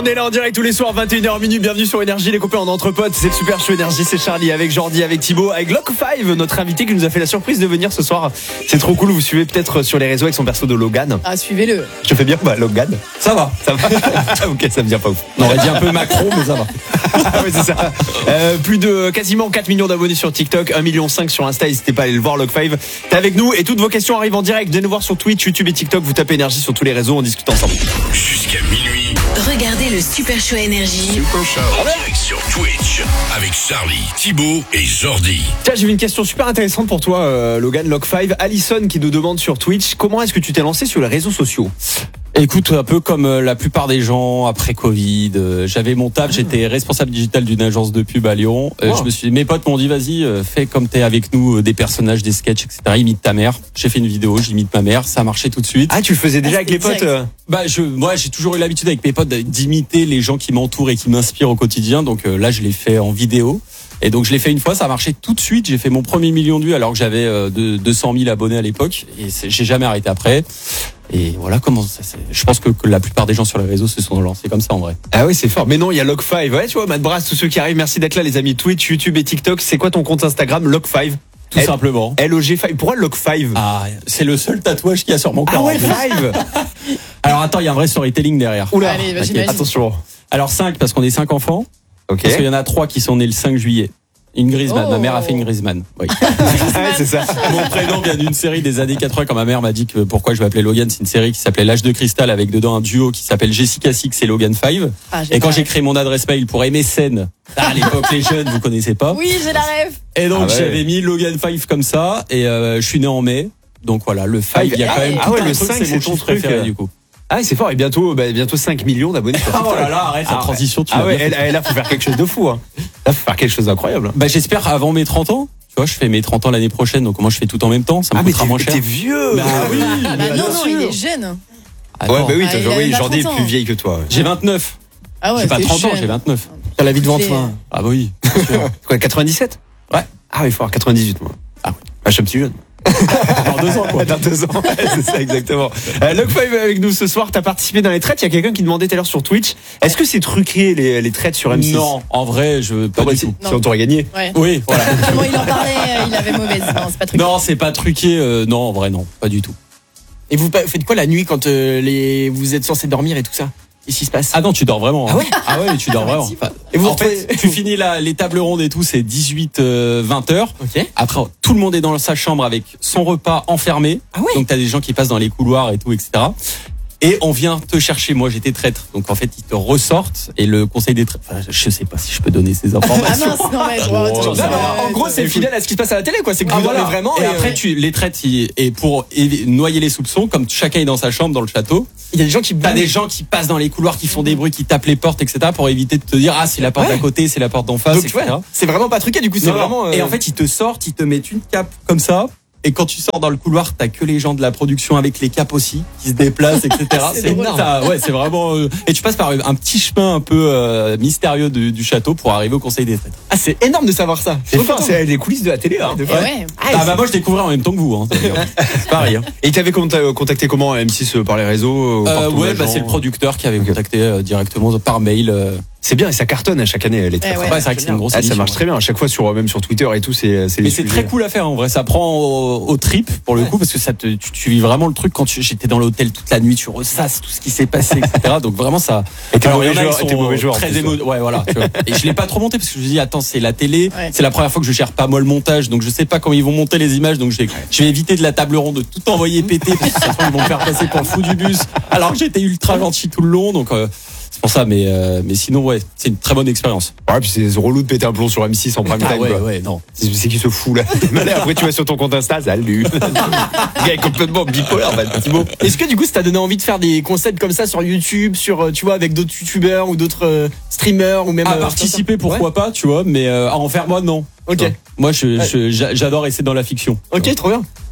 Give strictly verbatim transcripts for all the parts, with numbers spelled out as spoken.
On est là en direct tous les soirs, vingt et une heures minutes. Bienvenue sur Énergie, les copains en entre potes. C'est le super show Énergie, c'est Charlie avec Jordi, avec Thibaut, avec Lock cinq, notre invité qui nous a fait la surprise de venir ce soir. C'est trop cool, vous suivez peut-être sur les réseaux avec son perso de Logan. Ah, suivez-le. Je fais bien, bah Logan. Ça va, ça va. Ok, ça me vient pas ouf. On aurait dit un peu macro, mais ça va. Ah oui, c'est ça. Euh, plus de quasiment quatre millions d'abonnés sur TikTok, un virgule cinq million sur Insta. N'hésitez pas à aller le voir, Lock cinq. T'es avec nous et toutes vos questions arrivent en direct. Venez nous voir sur Twitch, YouTube et TikTok. Vous tapez Énergie sur tous les réseaux, on discute ensemble. Jusqu'à minuit. Regardez le Super Show Énergie. Super Show. En direct sur Twitch avec Charlie, Thibaut et Jordi. Tiens, j'ai une question super intéressante pour toi, euh, Logan, Lock cinq. Alison qui nous demande sur Twitch, comment est-ce que tu t'es lancé sur les réseaux sociaux ? Écoute, un peu comme la plupart des gens après Covid, euh, j'avais mon taf, j'étais responsable digital d'une agence de pub à Lyon. Euh, wow. Je me suis, mes potes m'ont dit vas-y, euh, fais comme t'es avec nous, euh, des personnages, des sketchs, et cetera. Imite ta mère. J'ai fait une vidéo, j'imite ma mère, ça a marché tout de suite. Ah, tu le faisais déjà Ah, avec les potes euh... Bah je, moi j'ai toujours eu l'habitude avec mes potes d'imiter les gens qui m'entourent et qui m'inspirent au quotidien. Donc euh, là je l'ai fait en vidéo. Et donc je l'ai fait une fois, ça a marché tout de suite. J'ai fait mon premier million de vues alors que j'avais euh, de, deux cent mille abonnés à l'époque. Et j'ai jamais arrêté après. Et voilà comment ça, c'est... je pense que, que la plupart des gens sur les réseaux se sont lancés comme ça en vrai. Ah oui, c'est fort. Mais non, il y a Lock cinq. Ouais, tu vois, Matt Brass, tous ceux qui arrivent, merci d'être là, les amis. Twitch, YouTube et TikTok. C'est quoi ton compte Instagram? Lock cinq. Tout L- simplement. L O G cinq. Pourquoi Lock cinq? Ah, c'est le seul tatouage qu'il y a sur mon corps. Ah ouais, en fait. cinq. Alors attends, il y a un vrai storytelling derrière. Oula. Allez, bah, Ok, j'imagine. attention. Alors cinq parce qu'on est cinq enfants. Ok. Parce qu'il y en a trois qui sont nés le cinq juillet. Une Griezmann. Oh. Ma mère a fait une Griezmann. Oui. Ah ouais, c'est ça. Mon prénom vient d'une série des années quatre-vingts quand ma mère m'a dit que pourquoi je m'appelais Logan. C'est une série qui s'appelait L'âge de cristal avec dedans un duo qui s'appelle Jessica Six et Logan cinq. Ah, j'ai Et quand la j'ai rêve. créé mon adresse mail pour M S N, à l'époque les jeunes vous connaissez pas. Oui, j'ai la rêve. Et donc Ah ouais. j'avais mis Logan cinq comme ça et euh, je suis né en mai. Donc voilà, le cinq, il y a quand même Ah tout ouais, un le truc, cinq, c'est c'est mon ton chiffre truc, préféré euh. du coup. Ah oui, c'est fort. Et bientôt, bah, bientôt cinq millions d'abonnés sur Ah TikTok. oh là là, arrête la Ah, transition, tu Ah vas ouais, bien elle, faire. elle, là, faut faire quelque chose de fou. Hein. Là, faut faire quelque chose d'incroyable. Bah j'espère avant mes trente ans. Tu vois, je fais mes trente ans l'année prochaine, donc moi je fais tout en même temps, ça me Ah, mais coûtera t'es, moins cher. t'es vieux. Bah oui, Ah, bah, bien non, non, sûr. il est jeune. Attends, Ouais, bah oui, Ah, t'as il a- oui, il a Jordi est trente plus ans. vieille que toi. ouais. J'ai vingt-neuf. Ah ouais, J'ai pas t'es trente ans, jeune. j'ai vingt-neuf. T'as la vie devant C'est- toi. Ah bah oui, bien sûr. Quoi, quatre-vingt-dix-sept? Ouais. Ah oui, il faut avoir quatre-vingt-dix-huit, moi. Ah oui. Ah, je suis un petit jeune. Dans deux ans quoi. Dans deux ans, ouais, c'est ça exactement. Euh, Lock cinq avec nous ce soir, t'as participé dans les traites. Il y a quelqu'un qui demandait tout à l'heure sur Twitch, est-ce que c'est truqué les, les traites sur M six? Non, en vrai, je pas Ah bah du si, tout. si on t'aurait gagné. Ouais. Oui, voilà. Comment il en parlait, euh, il avait mauvaise. Non, c'est pas truc. Non, c'est pas truqué. euh, non, en vrai, non, pas du tout. Et vous pa- faites quoi la nuit quand euh, les... vous êtes censé dormir et tout ça? Qu'est-ce qui se passe? Ah non, tu dors vraiment. hein. Ah ouais Ah ouais, tu dors vraiment. Enfin, Et vous en fait, retrouvez- tu finis la, les tables rondes et tout, c'est dix-huit vingt heures. Ok. Après, tout le monde est dans sa chambre avec son repas enfermé. Ah ouais. Donc t'as des gens qui passent dans les couloirs et tout, et cetera. Et on vient te chercher. Moi, j'étais traître. Donc en fait, ils te ressortent et le conseil des traîtres. Enfin, je sais pas si je peux donner ces Ah informations. mince, non, mais bon, Oh, attends, non, ça Non, va, mais en gros, c'est écoute. fidèle à ce qui se passe à la télé, quoi. C'est que Ah, vous voilà. dormez vraiment. Et et, après, euh, tu les traites. ils- Et pour évi- noyer les soupçons, comme chacun est dans sa chambre dans le château, il y a des gens qui t'as bougent. des gens qui passent dans les couloirs, qui font des bruits, qui tapent les portes, et cetera, pour éviter de te dire ah c'est la porte Ouais. d'à côté, c'est la porte d'en face, Donc, et tu vois, cetera. c'est vraiment pas truqué, du coup, c'est Non, non. vraiment. euh, Et en fait, ils te sortent, ils te mettent une cape comme ça. Et quand tu sors dans le couloir, t'as que les gens de la production avec les capes aussi qui se déplacent, et cetera. C'est drôle. ça, ouais, c'est vraiment. euh, Et tu passes par un petit chemin un peu euh, mystérieux du, du château pour arriver au Conseil des traîtres. Ah, c'est énorme de savoir ça. C'est Trop fort, content. c'est les coulisses de la télé. Hein. Et ouais. Ah bah moi je découvrais en même temps que vous. Hein, c'est pareil. Hein. Et t'avais conta- contacté comment M six euh, par les réseaux ou par Euh, ton ouais, bah agent c'est le producteur qui avait Ok. contacté euh, directement par mail. euh. C'est bien et ça cartonne à chaque année les traites. Eh Ouais, ouais. c'est vrai que c'est une grosse Ah, ça émission, marche ouais. très bien. À chaque fois sur même sur Twitter et tout, c'est c'est. Mais les c'est sujets. très cool à faire en vrai. Ça prend au, au trip pour le coup parce que ça te, tu, tu vis vraiment le truc quand tu, j'étais dans l'hôtel toute la nuit, tu ressasses tout ce qui s'est passé, et cetera. Donc vraiment ça. Et t'es Alors, il y mauvais en a, joueur, ils et t'es sont mauvais joueur, en Très plus, émo... Ouais, voilà. Tu vois. Et je l'ai pas trop monté parce que je me dis attends c'est la télé, Ouais. c'est la première fois que je gère pas moi le montage, donc je sais pas comment ils vont monter les images, donc je vais, je vais éviter de la table ronde de tout envoyer péter parce que ça se trouve, ils vont me faire passer pour le fou du bus. Alors que j'étais ultra gentil tout le long, donc. Euh, c'est pour ça, mais, euh, mais sinon, ouais, c'est une très bonne expérience. Ouais, puis c'est relou de péter un plomb sur M six en prime Ah time. ouais, quoi. ouais, non. C'est c'est qui se fout là. Mais après tu vas sur ton compte Insta, salut. Le gars est complètement bipolaire, bah, Thibaut. Est-ce que du coup, ça t'a donné envie de faire des concepts comme ça sur YouTube, sur, euh, tu vois, avec d'autres youtubeurs ou d'autres euh, streamers ou même. À euh, participer, ouais. pourquoi pas, tu vois, mais euh, à en faire moi, non. Ok. Tu vois. Moi, je, je- j'a- j'adore essayer dans la fiction. Ok, trop bien.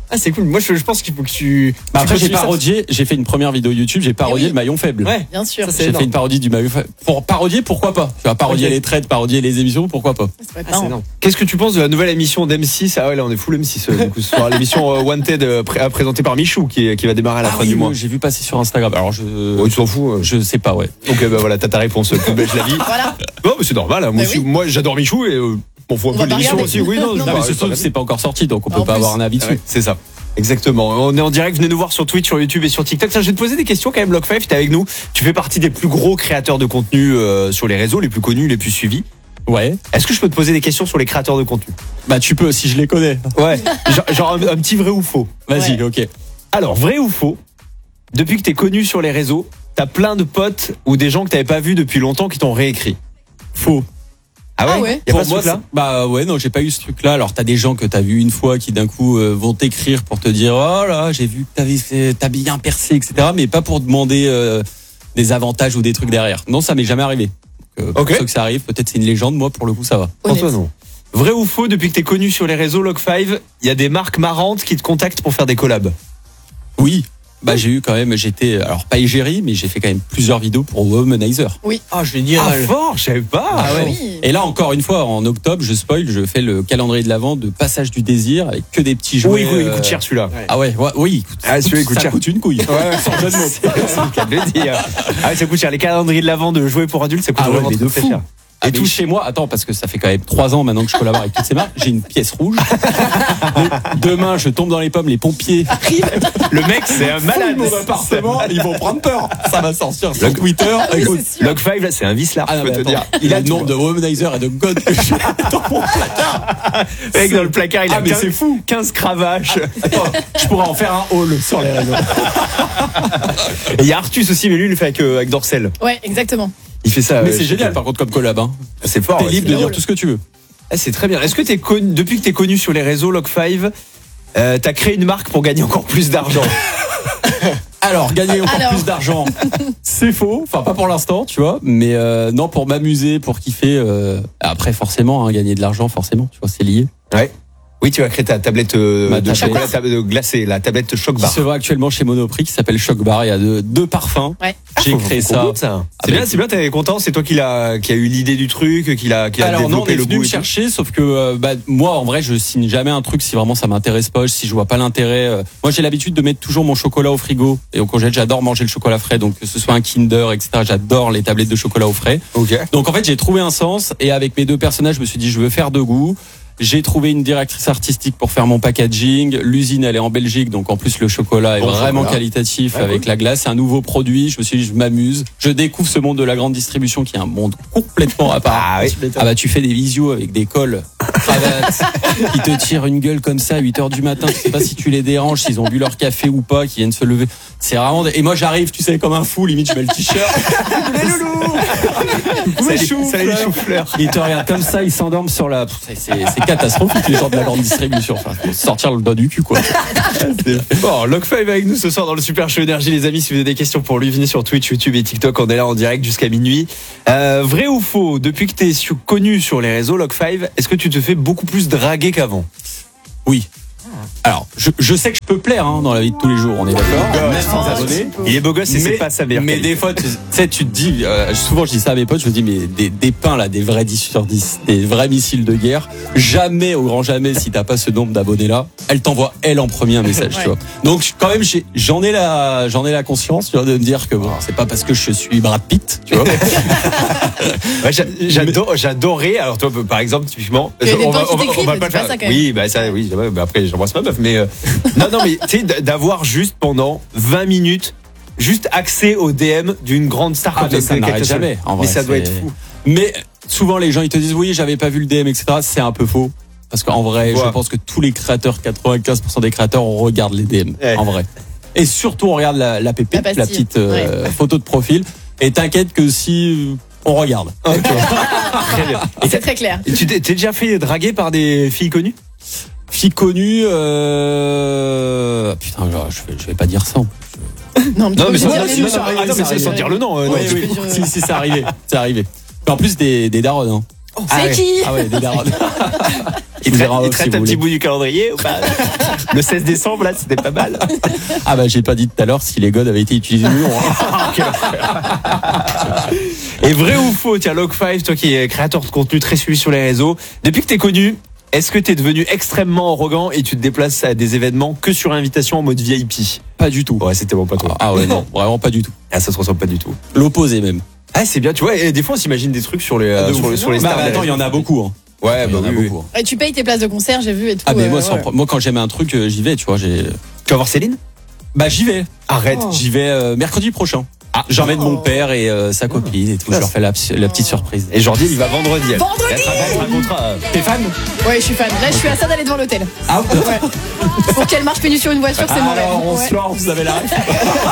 Ah, c'est cool. Moi, je, je pense qu'il faut que tu. Bah après tu j'ai continues ça. parodié, j'ai fait une première vidéo YouTube, j'ai parodié oui. le maillon faible. Ouais. Bien sûr. Ça, c'est J'ai énorme. fait une parodie du maillon faible. Pour parodier, pourquoi pas? Tu vas parodier Ok. les trades, parodier les émissions, pourquoi pas? Ça pourrait être Ah, c'est marrant. énorme. Qu'est-ce que tu penses de la nouvelle émission d'M six? Ah ouais, là on est full M six euh, du coup ce soir. L'émission euh, Wanted euh, pré- euh, présentée par Michou qui, qui va démarrer à la Ah fin oui, du oui, mois. j'ai vu passer sur Instagram. Alors je Oh, tu t'en fous euh. je sais pas, ouais. Ok, bah voilà, t'as ta réponse. Plus belle la vie. Voilà. Non, mais c'est normal. hein. Moi, Bah aussi, oui. moi j'adore Michou et euh, on voit un On peu va pas l'émission regarder. aussi. Oui, non, Non, bah, Non mais c'est ce truc pas- c'est pas encore sorti donc on En peut pas plus. avoir un avis dessus. Ouais, c'est ça. Exactement. On est en direct. Venez nous voir sur Twitch, sur YouTube et sur TikTok. Tiens, je vais te poser des questions quand même. Block five, t'es avec nous. Tu fais partie des plus gros créateurs de contenu euh, sur les réseaux, les plus connus, les plus suivis. Ouais. Est-ce que je peux te poser des questions sur les créateurs de contenu? Bah tu peux si je les connais. Ouais. genre genre un, un petit vrai ou faux. Vas-y, Ouais. OK. Alors, vrai ou faux? Depuis que t'es connu sur les réseaux, t'as plein de potes ou des gens que t'avais pas vus depuis longtemps qui t'ont réécrit. Faux. Ah ouais? Ah ouais. Y a Pour pas ce moi, truc-là? c'est- bah ouais, non, j'ai pas eu ce truc-là. Alors t'as des gens que t'as vu une fois qui d'un coup euh, vont t'écrire pour te dire oh là, j'ai vu que t'avais fait, t'as bien percé, et cetera. Mais pas pour demander euh, des avantages ou des trucs derrière. Non, ça m'est jamais arrivé. Donc, euh, pour Ok. ceux que ça arrive, peut-être c'est une légende. Moi, pour le coup, ça va. Honnête. Antoine, non. Vrai ou faux, depuis que t'es connu sur les réseaux Log five, il y a des marques marrantes qui te contactent pour faire des collabs. Oui. Bah j'ai eu quand même, j'étais alors pas égérie, mais j'ai fait quand même plusieurs vidéos pour Womanizer. Ah, génial. Ah, fort, je savais pas. Ah ouais. Oui. Et là encore une fois, en octobre, je spoil, je fais le calendrier de l'avant de Passage du désir avec que des petits jouets. Oui, oui, il euh, coûte cher celui-là. Ah ouais, ouais, oui. Coûte, Ah, celui-là, il coûte ça cher. coûte une couille. Ouais, Sans jeu de mots. c'est le cas de le dire. Ah ouais, ça coûte cher. Les calendriers de l'avant de jouets pour adultes, ça coûte Ah ouais, vraiment mais très, de très fou. cher. Et Et tout chez moi, attends, parce que ça fait quand même trois ans maintenant que je collabore avec toutes ces marques, j'ai une pièce rouge. Demain, je tombe dans les pommes, les pompiers Le mec, c'est un malade. mon appartement, ils vont prendre peur. Ça va sortir sur Twitter. Écoute, C'est sûr. Log five, là, c'est un vice là. ah non, je peux mais te attends, dire. il a le nombre de Womanizer et de God que j'ai dans mon placard. Le mec, dans le placard, il a Ah, mais quinze c'est fou. quinze cravaches. Attends, je pourrais en faire un haul sur les réseaux. Et il y a Artus aussi, mais lui, il le fait avec, euh, avec Dorcel. Ouais, exactement. Il fait ça. Mais euh, c'est chez- génial par contre comme collab. Hein. C'est fort. T'es ouais, libre c'est de dire drôle. tout ce que tu veux. Ah, c'est très bien. Est-ce que t'es connu, depuis que t'es connu sur les réseaux Log five, euh, t'as créé une marque pour gagner encore plus d'argent? Alors, gagner encore Alors. plus d'argent, c'est faux. Enfin, pas pour l'instant, tu vois. Mais euh, non, pour m'amuser, pour kiffer. Euh, après, forcément, hein, gagner de l'argent, forcément, tu vois, c'est lié. Ouais. Oui, tu as créé ta tablette euh, Ma de tablette. chocolat tab- de glacé, la tablette Choc Qui Bar. se vend actuellement chez Monoprix, qui s'appelle Choc Bar. Il y a deux, deux parfums. Ouais. J'ai Faut- créé faut ça. qu'on goûte ça. Ah, C'est bah, bien, c'est bien, t'es content, c'est toi qui l'a, qui a eu l'idée du truc, qui l'a, qui a Alors non, on développé est le venu goût. me et tout. chercher, sauf que euh, bah, moi, en vrai, je signe jamais un truc si vraiment ça m'intéresse pas, si je vois pas l'intérêt. euh. Moi, j'ai l'habitude de mettre toujours mon chocolat au frigo et au congèle. J'adore manger le chocolat frais, donc que ce soit un Kinder, et cetera. J'adore les tablettes de chocolat au frais. Ok. Donc en fait, j'ai trouvé un sens et avec mes deux personnages, je me suis dit je veux faire de goût. J'ai trouvé une directrice artistique pour faire mon packaging. L'usine, elle est en Belgique, donc en plus le chocolat est Bon vraiment chocolat. qualitatif Ouais, avec cool. la glace. C'est un nouveau produit. Je me suis dit je m'amuse. Je découvre ce monde de la grande distribution qui est un monde complètement à part. Ah oui. Ah bah tu fais des visios avec des cols, cravates, qui te tirent une gueule comme ça à huit heures du matin. Tu sais pas si tu les déranges, s'ils ont bu leur café ou pas, qui viennent se lever. C'est vraiment. Et moi j'arrive, tu sais, comme un fou. Limite je mets le t-shirt. Les loulous. Ça, Les les- choux, ça, les fleurs. choux-fleurs. Ils te regardent comme ça, ils s'endorment sur la. C'est, c'est, c'est catastrophique les gens de la grande distribution. Enfin, faut sortir le doigt du cul quoi. Bon, Log five avec nous ce soir dans le Super Show Énergie, les amis. Si vous avez des questions pour lui, venez sur Twitch, YouTube et TikTok. On est là en direct jusqu'à minuit. Euh, vrai ou faux, depuis que t'es su- connu sur les réseaux Log five, est-ce que tu te fais beaucoup plus draguer qu'avant? Oui. Alors, je, je sais que je peux plaire hein, dans la vie de tous les jours, on est d'accord. Même sans Oh, abonnés. Il est beau gosse et c'est Mais- pas sa meilleure Mais qualité. des fois, tu tu sais, tu te dis, euh, souvent je dis ça à mes potes, je me dis, mais des, des pains là, des vrais dix sur dix, des vrais missiles de guerre, jamais, au grand jamais, si t'as pas ce nombre d'abonnés là, elle t'envoie elle en premier un message, Ouais. tu vois. Donc quand même, j'ai- j'en ai la, j'en ai la conscience, tu vois, de me dire que bon, c'est pas parce que je suis Brad Pitt, tu vois. Ouais, j'a- j'adore, j'adorais. Alors toi, par exemple, typiquement, Il y a des on va, gens qui on va, t'écrivent, on va mais pas tu le fais faire. ça quand même. Oui, bah ça, oui. ouais, bah après, j'embrasse ma meuf, mais euh, non, non, mais tu sais, d- d'avoir juste pendant vingt minutes, juste accès au D M d'une grande star Ah, comme mais ça quelqu'un n'arrête seul. jamais. En Mais vrai, ça doit c'est- être fou. Mais souvent les gens ils te disent oui, j'avais pas vu le D M, et cetera. C'est un peu faux. Parce qu'en vrai, Ouais. je pense que tous les créateurs, quatre-vingt-quinze pour cent des créateurs, on regarde les D M. Ouais. En vrai. Et surtout, on regarde la, la pépite, La la, pastille. petite euh, photo de profil. Et t'inquiète que si euh, on regarde. Très bien. Et C'est t'as- très clair. et tu t'es t'es déjà fait draguer par des filles connues? Fille connue, euh... putain, je vais, je vais pas dire ça. Non, mais, Non, mais tu peux sans, dire non, les non, noms. ah, non, mais sans- sans dire le nom. euh, Oui, non, tu oui, peux dire- si, si, c'est arrivé. C'est arrivé. Mais en plus des, des darons, hein. C'est Ah ouais. qui Ah ouais, des daronnes. Il Vous traite, verrez il si traite vous un petit voulez. bout du calendrier ou pas? Le seize décembre, là, c'était pas mal. Ah bah j'ai pas dit tout à l'heure si les godes avaient été utilisés ou non. Et vrai ou faux, tiens, Log cinq, toi qui es créateur de contenu très suivi sur les réseaux, depuis que t'es connu, est-ce que t'es devenu extrêmement arrogant et tu te déplaces à des événements que sur invitation en mode V I P? Pas du tout. Ouais, c'était bon, pas toi. Ah ouais, non, vraiment pas du tout. Ah, ça se ressemble pas du tout. L'opposé même. Ah, c'est bien, tu vois, et des fois on s'imagine des trucs sur les, euh, De sur, ouf. les sur les Bah, stars. bah, des attends, il y en a réseaux. beaucoup. Hein. Ouais, Il y bah en a oui, oui. beaucoup. Et tu payes tes places de concert, j'ai vu et tout. Ah mais euh, moi, sans ouais. pro- moi quand j'aime un truc, euh, j'y vais, tu vois. J'ai. Tu vas voir Céline? Bah j'y vais. Arrête. Oh. J'y vais euh, mercredi prochain. Ah, J'emmène mon Oh. père et euh, sa copine et tout. Je leur fais la, la petite surprise. Et Jordi, il va vendredi. Vendredi Elle travaille un contrat. T'es fan? Ouais, je suis fan. Là, je suis à ça d'aller devant l'hôtel. Ah Ouais. Pour qu'elle marche pénue sur une voiture, c'est mon rêve. alors on Ouais. se lance, vous avez la ref.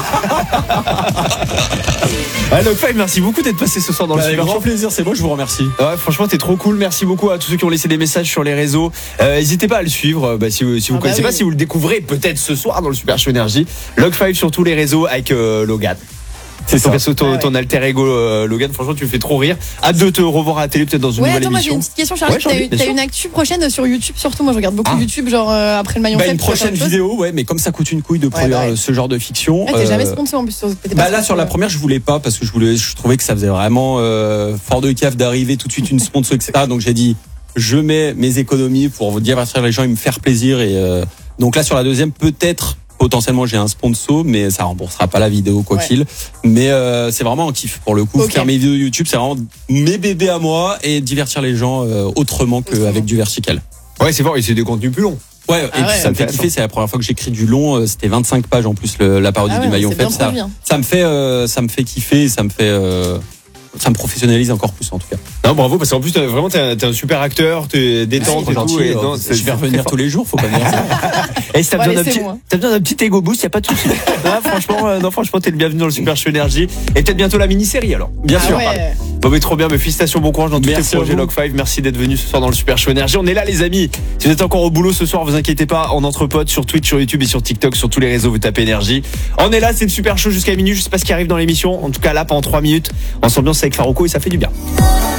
Ouais, Log cinq, merci beaucoup d'être passé ce soir dans le Avec Super grand Show. plaisir, c'est moi, je vous remercie. Ouais, franchement, t'es trop cool. Merci beaucoup à tous ceux qui ont laissé des messages sur les réseaux. Euh, N'hésitez pas à le suivre. euh, Bah, si vous, si vous Ah bah connaissez pas, oui. si vous le découvrez peut-être ce soir dans le Super Show Énergie. Log cinq sur tous les réseaux avec euh, Logan. C'est Ton, ça. perso, ton, Ah ouais. ton alter ego euh, Logan, franchement, tu me fais trop rire. Hâte de te revoir à la télé, peut-être dans une Ouais, nouvelle attends, moi j'ai émission. une petite question, Charlie. Ouais, T'as Charlie, eu- bien t'as sûr. une actu prochaine sur YouTube surtout? Moi je regarde beaucoup Ah. YouTube, genre euh, après le maillon Bah, faible. une tu vois, prochaine plein de choses. vidéo, ouais, mais comme ça coûte une couille de produire bah ouais. euh, ce genre de fiction. Ouais, t'es euh, jamais sponsor en plus. sur- t'étais pas Bah là sponsor. sur la première je voulais pas parce que je voulais je trouvais que ça faisait vraiment euh, fort de cave d'arriver tout de suite une sponsor et cetera. Donc j'ai dit je mets mes économies pour vous divertir les gens et me faire plaisir et euh, donc là sur la deuxième peut-être potentiellement j'ai un sponsor mais ça remboursera pas la vidéo quoi Ouais. qu'il. Mais euh, c'est vraiment un kiff pour le coup. Ok. Faire mes vidéos YouTube c'est vraiment mes bébés à moi et divertir les gens euh, autrement qu'avec du vertical. Ouais, c'est fort, et c'est des contenus plus longs. Ouais, et Ah puis ouais. ça me fait Intéressant. kiffer. C'est la première fois que j'écris du long. euh, C'était vingt-cinq pages en plus le, la parodie Ah ouais, du maillon c'est bien faible. Ça, produit, hein. ça me fait, euh, ça me fait kiffer. Et ça me fait, euh, ça me professionnalise encore plus en tout cas. Non, bravo, parce qu'en plus, t'as- vraiment, t'es un, t'es un super acteur, t'es détente C'est et tout. gentil, Et euh, non, c'est- je vais c'est revenir très tous les jours. Faut pas me dire ça. fort. Et si t'as Ouais, besoin d'un petit, laissez-moi. t'as besoin d'un petit ego boost, y a pas de souci. Ah, franchement, euh, non, franchement, t'es le bienvenu dans le Super Show Énergie. Et peut-être bientôt la mini-série, alors. Bien Ah sûr. ouais. Bon, mais trop bien, mais félicitations, bon courage dans tous tes Merci à projets vous. Log cinq. Merci d'être venu ce soir dans le Super Show Énergie. On est là, les amis. Si vous êtes encore au boulot ce soir, vous inquiétez pas, en entre potes, sur Twitch, sur YouTube et sur TikTok, sur tous les réseaux, vous tapez Énergie. On est là, c'est le Super Show jusqu'à minuit. Je sais pas ce qui arrive dans l'émission. En tout cas, là, pendant trois minutes, on s'ambiance avec Farouko et ça fait du bien.